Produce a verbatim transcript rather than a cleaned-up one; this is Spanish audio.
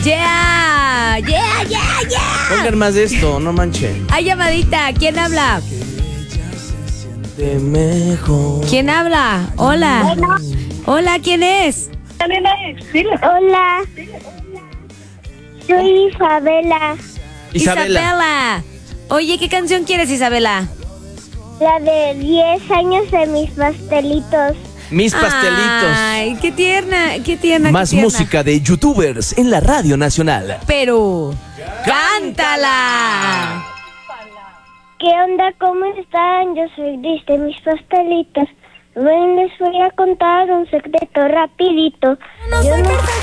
Yeah, yeah, yeah, yeah. Pongan más de esto, no manchen. Hay llamadita, ¿quién habla? De mejor. ¿Quién habla? Hola. Bueno. Hola, ¿quién es? Hola. Soy Isabela. Isabela. Isabela. Oye, ¿qué canción quieres, Isabela? La de diez años de mis pastelitos. Mis pastelitos. Ay, qué tierna, qué tierna. Más qué tierna. música de youtubers en la Radio Nacional. Pero, cántala. ¿Qué onda? ¿Cómo están? Yo soy Liz de mis pastelitos. Ven, les voy a contar un secreto rapidito. No Yo soy no- perfecta.